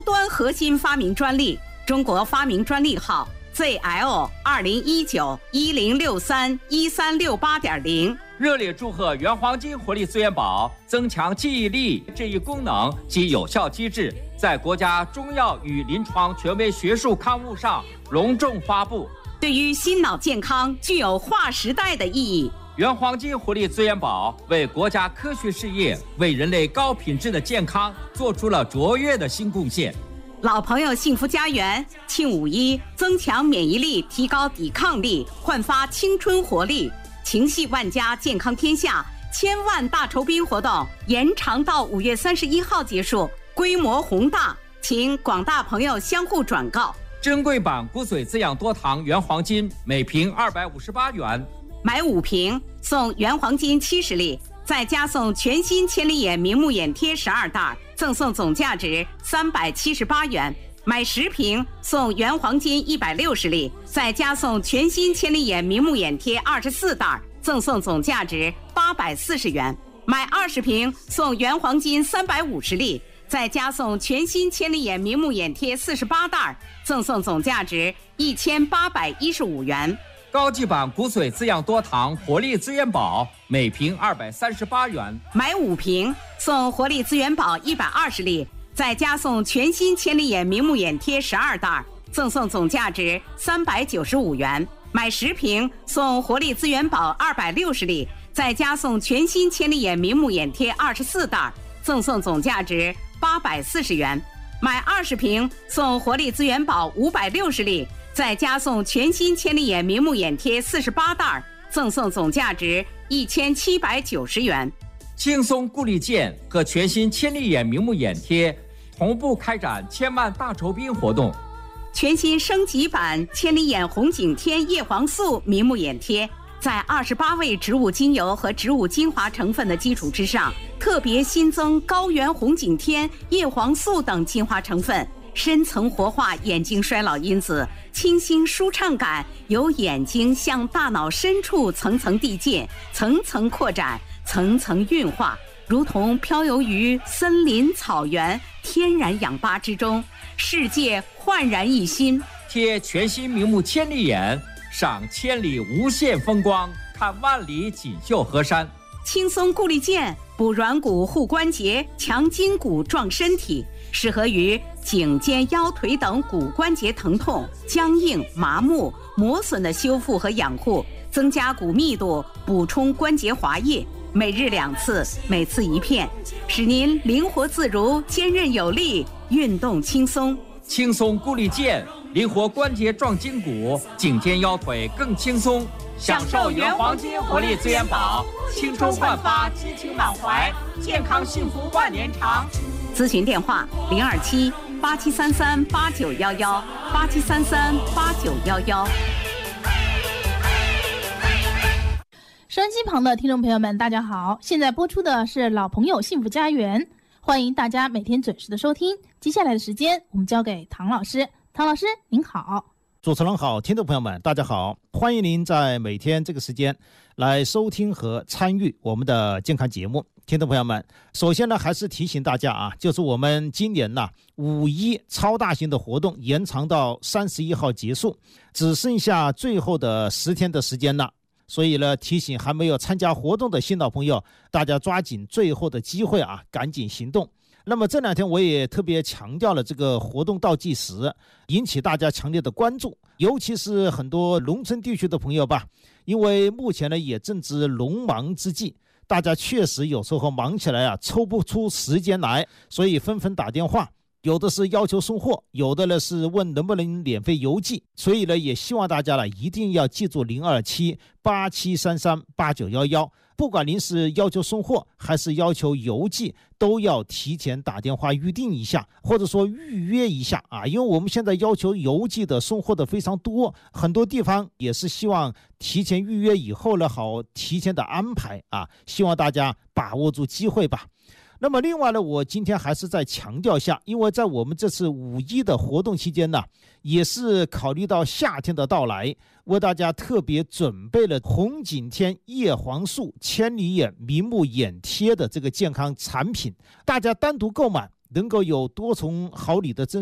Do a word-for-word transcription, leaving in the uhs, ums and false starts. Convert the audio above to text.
端核心发明专利，中国发明专利号 Z L 二零一九一零六三一三六八点零。 热烈祝贺原黄金活力资源宝增强记忆力这一功能及有效机制在国家中药与临床权威学术刊物上隆重发布， 对于心脑健康具有划时代的意义。 原黄金活力资源宝为国家科学事业、为人类高品质的健康做出了卓越的新贡献。 老朋友幸福家园庆五一，增强免疫力，提高抵抗力，焕发青春活力，情系万家，健康天下，千万大酬宾活动延长到五月三十一号结束，规模宏大，请广大朋友相互转告。 珍贵版骨髓滋养多糖原黄金每瓶二百五十八元， 买五瓶送原黄金七十粒，再加送全新千里眼明目眼贴十二袋，赠送总价值三百七十八元。买十瓶送原黄金一百六十粒，再加送全新千里眼明目眼贴二十四袋，赠送总价值八百四十元。买二十瓶送原黄金三百五十粒，再加送全新千里眼明目眼贴四十八袋，赠送总价值一千八百一十五元。 高级版骨髓滋养多糖活力资源宝每瓶二百三十八元， 买五瓶送活力资源宝一百二十粒，再加送全新千里眼明目眼贴十二袋，赠送总价值三百九十五元。买十瓶送活力资源宝二百六十粒，再加送全新千里眼明目眼贴二十四袋，赠送总价值八百四十元。买二十瓶送活力资源宝五百六十粒，再加送全新千里眼明目眼贴四十八袋，赠送总价值一千七百九十元。 轻松固力健和全新千里眼明目眼贴同步开展千万大酬宾活动。 全新升级版千里眼红景天叶黄素明目眼贴，在二十八味植物精油和植物精华成分的基础之上，特别新增高原红景天、叶黄素等精华成分，深层活化眼睛衰老因子，清新舒畅感由眼睛向大脑深处层层递进，层层扩展，层层运化，如同飘游于森林草原天然氧吧之中，世界焕然一新。 贴全新明目千里眼，赏千里无限风光，看万里锦绣河山。 轻松固力健补软骨护关节，强筋骨壮身体，适合于颈肩腰腿等骨关节疼痛、僵硬、麻木、磨损的修复和养护，增加骨密度，补充关节滑液。每日两次，每次一片，使您灵活自如、坚韧有力，运动轻松。 轻松固力健，灵活关节壮筋骨，颈肩腰腿更轻松。享受原黄金活力资源宝，青春焕发，激情满怀，健康幸福万年长。 咨询电话零二七八七三三八九幺幺八七三三八九幺幺。 收音机旁的听众朋友们，大家好！现在播出的是老朋友幸福家园，欢迎大家每天准时的收听。接下来的时间，我们交给唐老师。唐老师，您好。 主持人好，听众朋友们，大家好！欢迎您在每天这个时间来收听和参与我们的健康节目。听众朋友们，首先呢，还是提醒大家啊，就是我们今年呢五一超大型的活动延长到三十一号结束，只剩下最后的十天的时间了。所以呢，提醒还没有参加活动的新老朋友，大家抓紧最后的机会啊，赶紧行动。那么这两天我也特别强调了这个活动倒计时，引起大家强烈的关注，尤其是很多农村地区的朋友吧，因为目前呢也正值农忙之际，大家确实有时候忙起来啊，抽不出时间来，所以纷纷打电话，有的是要求送货，有的呢是问能不能免费邮寄，所以呢也希望大家呢一定要记住零二七八七三三八九一一，不管您是要求送货还是要求邮寄，都要提前打电话预定一下，或者说预约一下啊，因为我们现在要求邮寄的送货的非常多，很多地方也是希望提前预约以后呢好提前的安排啊，希望大家把握住机会吧。那么另外呢，我今天还是再强调一下，因为在我们这次五一的活动期间呢，也是考虑到夏天的到来，为大家特别准备了红景天叶黄素千里眼明目眼贴的这个健康产品，大家单独购买能够有多重好理的